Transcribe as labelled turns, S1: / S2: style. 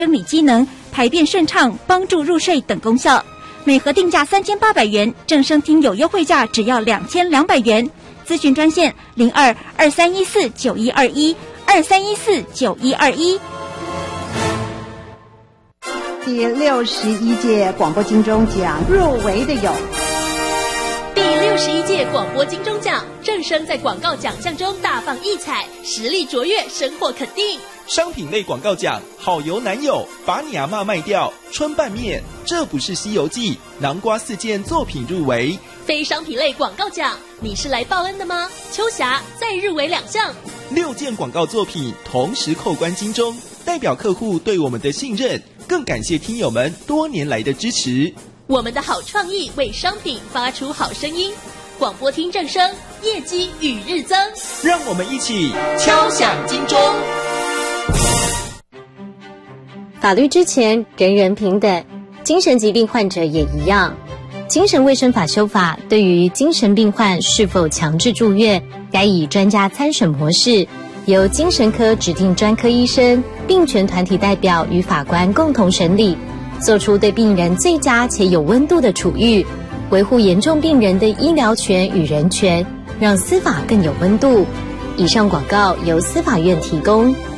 S1: 生理机能、排便顺畅、帮助入睡等功效。每盒定价3800元，正声听有优惠价只要2200元。咨询专线02-2314-9121，2314-9121。
S2: 第61届广播金钟奖入围的有。
S3: 第61届广播金钟奖，正声在广告奖项中大放异彩，实力卓越，深获肯定。
S4: 商品类广告奖，好油男友，把你阿嬷卖掉，春拌面，这不是西游记，南瓜4件作品入围。
S3: 非商品类广告奖，你是来报恩的吗？秋霞再入围2项
S4: ，6件广告作品同时扣关金钟，代表客户对我们的信任，更感谢听友们多年来的支持。
S3: 我们的好创意为商品发出好声音，广播听正声，业绩与日增。
S4: 让我们一起敲响金钟。
S5: 法律之前，人人平等，精神疾病患者也一样。精神卫生法修法对于精神病患是否强制住院，该以专家参审模式，由精神科指定专科医生、病权团体代表与法官共同审理，做出对病人最佳且有温度的处遇，维护严重病人的医疗权与人权，让司法更有温度。以上广告由司法院提供。